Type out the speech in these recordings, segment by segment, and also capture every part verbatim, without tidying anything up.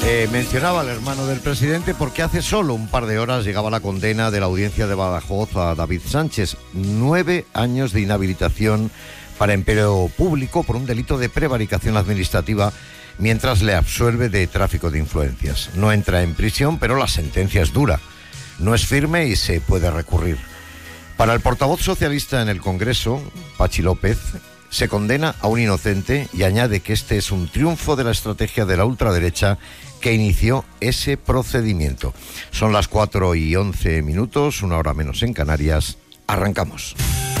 Eh, mencionaba al hermano del presidente porque hace solo un par de horas llegaba la condena de la audiencia de Badajoz a David Sánchez. Nueve años de inhabilitación para empleo público por un delito de prevaricación administrativa, mientras le absuelve de tráfico de influencias. No entra en prisión, pero la sentencia es dura. No es firme y se puede recurrir. Para el portavoz socialista en el Congreso, Pachi López, se condena a un inocente y añade que este es un triunfo de la estrategia de la ultraderecha que inició ese procedimiento. Son las cuatro y once minutos, una hora menos en Canarias. Arrancamos.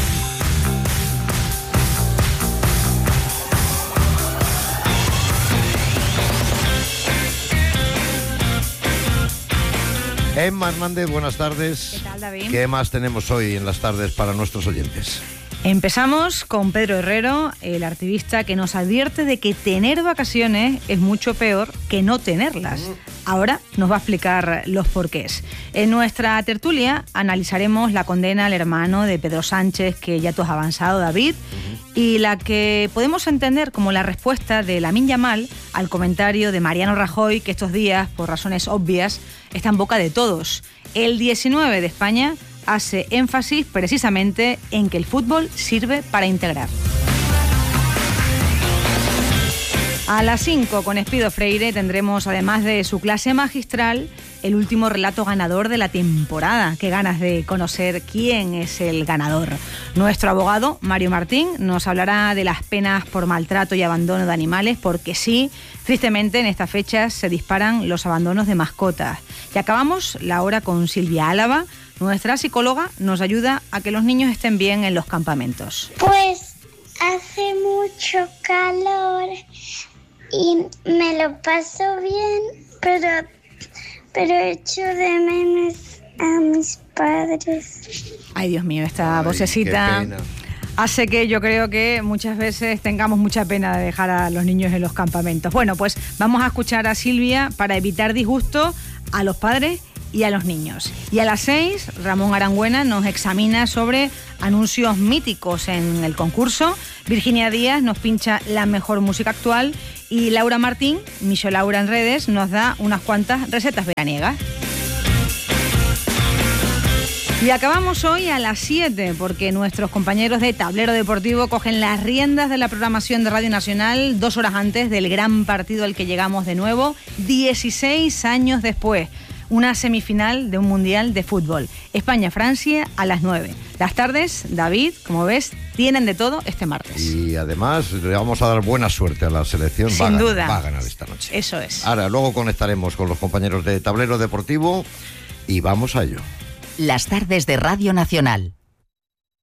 Emma Hernández, buenas tardes. ¿Qué tal, David? ¿Qué más tenemos hoy en las tardes para nuestros oyentes? Empezamos con Pedro Herrero, el activista que nos advierte de que tener vacaciones es mucho peor que no tenerlas. Ahora nos va a explicar los porqués. En nuestra tertulia analizaremos la condena al hermano de Pedro Sánchez, que ya tú has avanzado, David, uh-huh. y la que podemos entender como la respuesta de Lamine Yamal al comentario de Mariano Rajoy, que estos días, por razones obvias, está en boca de todos. El diecinueve de España hace énfasis precisamente en que el fútbol sirve para integrar. A las cinco con Espido Freire tendremos, además de su clase magistral, el último relato ganador de la temporada. Qué ganas de conocer quién es el ganador. Nuestro abogado, Mario Martín, nos hablará de las penas por maltrato y abandono de animales, porque sí, tristemente en estas fechas se disparan los abandonos de mascotas. Y acabamos la hora con Silvia Álava. Nuestra psicóloga nos ayuda a que los niños estén bien en los campamentos. Pues hace mucho calor y me lo paso bien, pero, pero echo de menos a mis padres. Ay, Dios mío, esta Ay, vocecita hace que yo creo que muchas veces tengamos mucha pena de dejar a los niños en los campamentos. Bueno, pues vamos a escuchar a Silvia para evitar disgusto a los padres y a los niños. Y a las seis, Ramón Arangüena nos examina sobre anuncios míticos en el concurso. Virginia Díaz nos pincha la mejor música actual. Y Laura Martín, Micho Laura en redes, nos da unas cuantas recetas veraniegas. Y acabamos hoy a las siete, porque nuestros compañeros de Tablero Deportivo cogen las riendas de la programación de Radio Nacional dos horas antes del gran partido al que llegamos de nuevo, dieciséis años después. Una semifinal de un mundial de fútbol. España-Francia a las nueve. Las tardes, David, como ves, tienen de todo este martes. Y además le vamos a dar buena suerte a la selección. Sin va a ganar, duda. Va a ganar esta noche. Eso es. Ahora, luego conectaremos con los compañeros de Tablero Deportivo y vamos a ello. Las tardes de Radio Nacional.